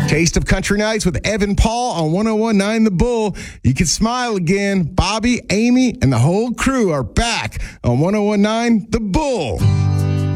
Taste of Country Nights with Evan Paul on 101.9 The Bull. You can smile again. Bobby, Amy, and the whole crew are back on 101.9 The Bull.